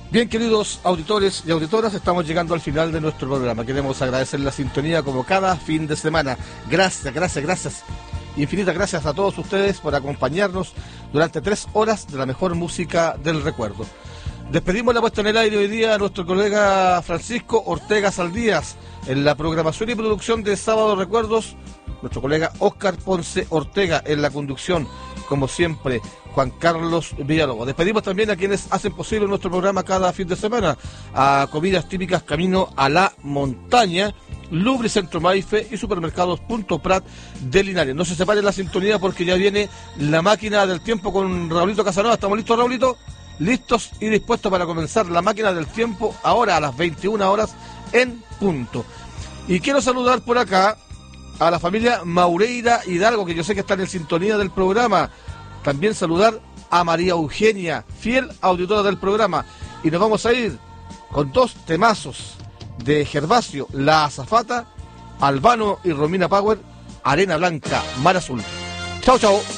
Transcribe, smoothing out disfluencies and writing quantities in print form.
Bien, queridos auditores y auditoras, estamos llegando al final de nuestro programa. Queremos agradecer la sintonía como cada fin de semana. Gracias. Infinitas gracias a todos ustedes por acompañarnos durante 3 horas de la mejor música del recuerdo. Despedimos la puesta en el aire hoy día a nuestro colega Francisco Ortega Saldías. En la programación y producción de Sábado Recuerdos, nuestro colega Óscar Ponce Ortega en la conducción. Como siempre, Juan Carlos Villalobos. Despedimos también a quienes hacen posible nuestro programa cada fin de semana. A Comidas Típicas Camino a la Montaña, Lubricentro Maife y Supermercados Punto Prat de Linares. No se separen la sintonía porque ya viene la máquina del tiempo con Raulito Casanova. ¿Estamos listos, Raulito? Listos y dispuestos para comenzar la máquina del tiempo ahora a las 21 horas en punto. Y quiero saludar por acá a la familia Maureira Hidalgo, que yo sé que están en sintonía del programa. También saludar a María Eugenia, fiel auditora del programa. Y nos vamos a ir con 2 temazos de Gervasio, La Azafata, Albano y Romina Power, Arena Blanca, Mar Azul. Chao.